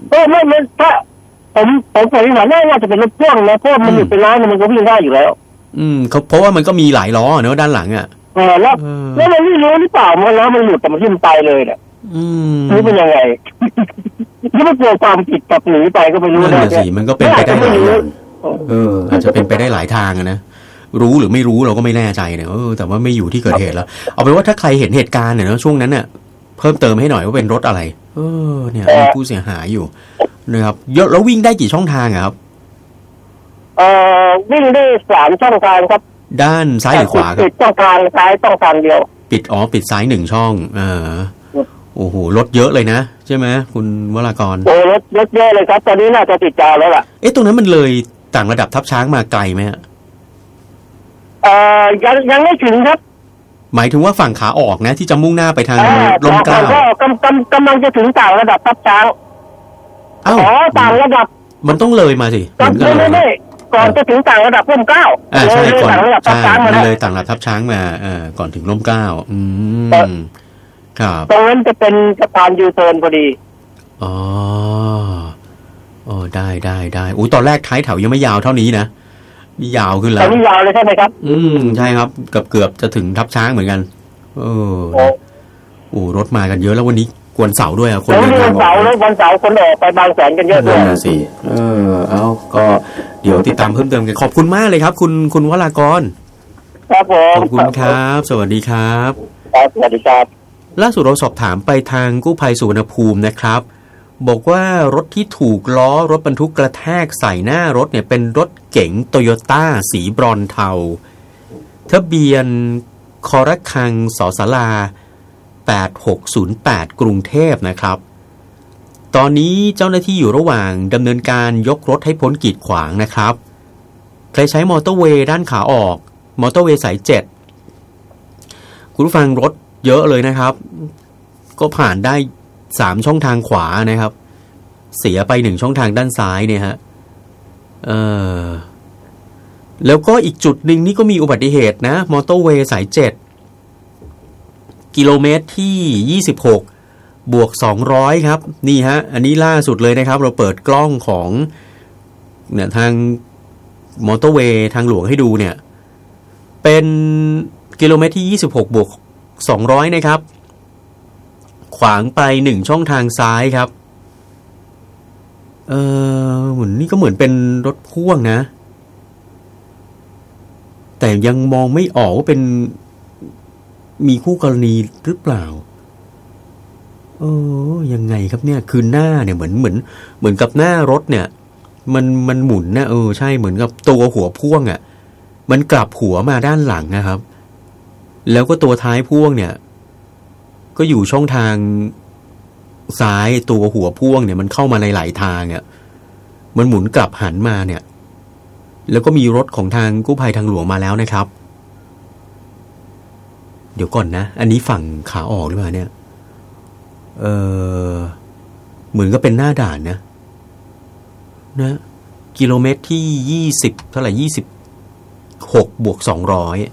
ก็ไม่ถ้าผมสันนิษฐานว่าจะเป็นรถพ่วงนะเพราะมันหลุดไปล้อมันก็วิ่งได้อยู่แล้วเพราะว่ามันก็มีหลายล้อเนอะด้านหลังอ่ะแล้วมันไม่รู้หรือเปล่ามันล้อมันหลุดแต่มันขึ้นไปเลยเนี่ยนี่เป็นยังไงนี่มันเกิดความผิดกับหนีไปก็ไม่รู้นะสิมันก็เป็นไปได้หลายอย่างอาจจะเป็นไปได้หลายทางนะรู้หรือไม่รู้เราก็ไม่แน่ใจเนี่ยแต่ว่าไม่อยู่ที่เกิดเหตุแล้วเอาเป็นว่าถ้าใครเห็นเหตุการณ์เนี่ยนะช่วงนั้นเนี่ยเพิ่มเติมให้หน่อยว่าเป็นรถอะไรเนี่ยมีผู้เสียหายอยู่นะครับเยอะแล้ววิ่งได้กี่ช่องทางครับวิ่งได้3ช่องทางครับด้านซ้ายหรือขวาครับปิดช่องทางซ้ายช่องทางเดียวปิดซ้าย1ช่องโอ้โหรถเยอะเลยนะใช่ไหมคุณวรากรรถเยอะเลยครับตอนนี้น่าจะติดจาวแล้วล่ะตรงนั้นมันเลยต่างระดับทับช้างมาไกลไหมฮะยังไม่ถึงครับหมายถึงว่าฝั่งขาออกนะที่จะมุ่งหน้าไปทางลมเกล้าก็กำลังจะถึงต่างระดับทับช้างต่างระดับมันต้องเลยมาสิไม่ก่อนจะถึงต่างระดับลมเกล้าใช่ก่อนเลยต่างระดับทับช้างมาก่อนถึงลมเกล้าครับตรงนั้นจะเป็นสะพานยูเทิร์นพอดีได้อุ้ยตอนแรกท้ายแถวยังไม่ยาวเท่านี้นะนี่ยาวขึ้นแล้วตอนนี้ยาวเลยใช่ไหมครับใช่ครับเกือบจะถึงทับช้างเหมือนกันรถมากันเยอะแล้ววันนี้กวนเสาด้วยคนเดินทางวันเสาร์คนออกไปบางแสนกันเยอะด้วยสิก็เดี๋ยวติดตามเพิ่มเติมกันขอบคุณมากเลยครับคุณวรากรครับผมขอบคุณครับสวัสดีครับสวัสดีครับล่าสุดเราสอบถามไปทางกู้ภัยสุวรรณภูมินะครับบอกว่ารถที่ถูกล้อรถบรรทุกกระแทกใส่หน้ารถเนี่ยเป็นรถเก๋งโตโยต้าสีบรอนเทาทะเบียนครคังสศ8608กรุงเทพนะครับตอนนี้เจ้าหน้าที่อยู่ระหว่างดำเนินการยกรถให้พ้นกีดขวางนะครับใครใช้มอเตอร์เวย์ด้านขาออกมอเตอร์เวย์สาย7คุณผู้ฟังรถเยอะเลยนะครับก็ผ่านได้3ช่องทางขวานะครับเสียไป1ช่องทางด้านซ้ายเนี่ยฮะแล้วก็อีกจุดหนึ่งนี่ก็มีอุบัติเหตุนะมอเตอร์เวย์สาย7กิโลเมตรที่26บวก200ครับนี่ฮะอันนี้ล่าสุดเลยนะครับเราเปิดกล้องของเนี่ยทางมอเตอร์เวย์ทางหลวงให้ดูเนี่ยเป็นกิโลเมตรที่26บวก200นะครับขวางไป1ช่องทางซ้ายครับเหมือนนี่ก็เหมือนเป็นรถพ่วงนะแต่ยังมองไม่ออกว่าเป็นมีคู่กรณีหรือเปล่ายังไงครับเนี่ยคือหน้าเนี่ยเหมือนกับหน้ารถเนี่ยมันหมุนนะใช่เหมือนกับตัวหัวพ่วงอ่ะมันกลับหัวมาด้านหลังนะครับแล้วก็ตัวท้ายพ่วงเนี่ยก็อยู่ช่องทางซ้ายตัวหัวพ่วงเนี่ยมันเข้ามาในหลายทางอ่ะมันหมุนกลับหันมาเนี่ยแล้วก็มีรถของทางกู้ภัยทางหลวงมาแล้วนะครับเดี๋ยวก่อนนะอันนี้ฝั่งขาออกหรือเปล่าเนี่ยเหมือนก็เป็นหน้าด่านนะกิโลเมตรที่20เท่าไหร่26บวก200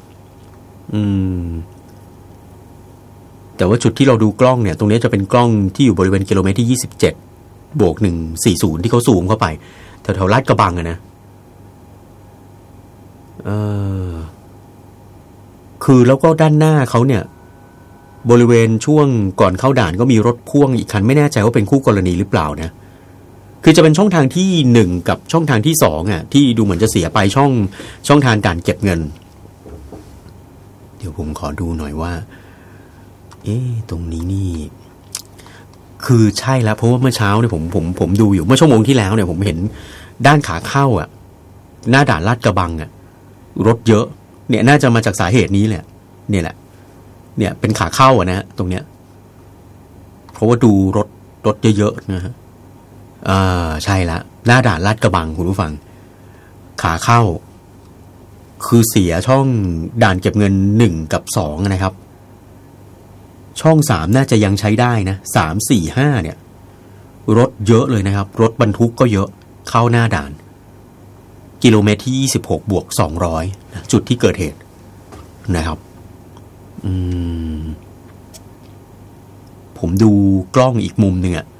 แต่ว่าจุดที่เราดูกล้องเนี่ยตรงนี้จะเป็นกล้องที่อยู่บริเวณกิโลเมตรที่27บวก140ที่เขาซูมเข้าไปแถวๆลาดกระบังนะคือแล้วก็ด้านหน้าเขาเนี่ยบริเวณช่วงก่อนเข้าด่านก็มีรถพ่วงอีกคันไม่แน่ใจว่าเป็นคู่กรณีหรือเปล่านะคือจะเป็นช่องทางที่1กับช่องทางที่2อ่ะที่ดูเหมือนจะเสียไปช่องทางด่านเก็บเงินเดี๋ยวผมขอดูหน่อยว่าตรงนี้นี่คือใช่แล้วเพราะว่าเมื่อเช้าเนี่ยผมดูอยู่เมื่อชั่วโมงที่แล้วเนี่ยผมเห็นด้านขาเข้าอ่ะหน้าด่านลาดกระบังอ่ะรถเยอะเนี่ยน่าจะมาจากสาเหตุนี้แหละเนี่ยเป็นขาเข้าอ่ะนะตรงเนี้ยเพราะว่าดูรถเยอะๆนะฮะใช่ละหน้าด่านลาดกระบังคุณผู้ฟังขาเข้าคือเสียช่องด่านเก็บเงิน1กับ2นะครับช่อง3น่าจะยังใช้ได้นะ3 4 5เนี่ยรถเยอะเลยนะครับรถบรรทุกก็เยอะเข้าหน้าด่านกิโลเมตรที่26บวก200จุดที่เกิดเหตุนะครับผมดูกล้องอีกมุมหนึ่งอ่ะ